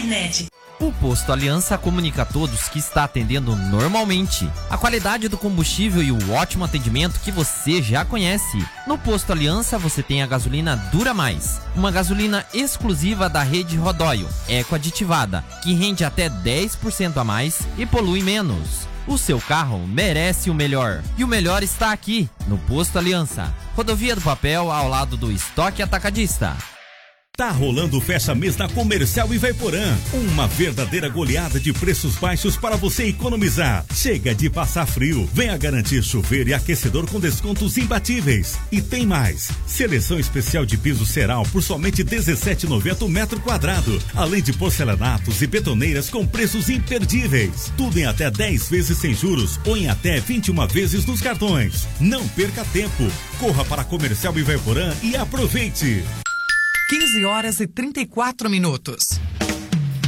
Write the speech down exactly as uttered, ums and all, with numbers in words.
internet. O Posto Aliança comunica a todos que está atendendo normalmente. A qualidade do combustível e o ótimo atendimento que você já conhece. No Posto Aliança você tem a gasolina Dura Mais, uma gasolina exclusiva da rede Rodóio, eco-aditivada, que rende até dez por cento a mais e polui menos. O seu carro merece o melhor. E o melhor está aqui, no Posto Aliança. Rodovia do Papel, ao lado do Estoque Atacadista. Tá rolando o Fecha Mês na Comercial Ivaiporã. Uma verdadeira goleada de preços baixos para você economizar. Chega de passar frio. Venha garantir chuveiro e aquecedor com descontos imbatíveis. E tem mais. Seleção especial de piso Ceral por somente dezessete reais e noventa centavos o metro quadrado. Além de porcelanatos e betoneiras com preços imperdíveis. Tudo em até dez vezes sem juros ou em até vinte e uma vezes nos cartões. Não perca tempo. Corra para a Comercial Ivaiporã e aproveite. quinze horas e trinta e quatro minutos.